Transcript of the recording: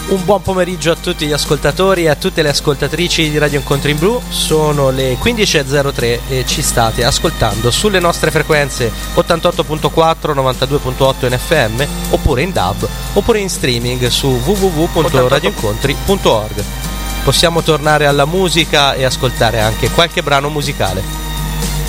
Un buon pomeriggio a tutti gli ascoltatori e a tutte le ascoltatrici di Radio Incontri in Blu. Sono le 15.03 e ci state ascoltando sulle nostre frequenze 88.4, 92.8 in FM, oppure in DAB, oppure in streaming su www.radioincontri.org. Possiamo tornare alla musica e ascoltare anche qualche brano musicale.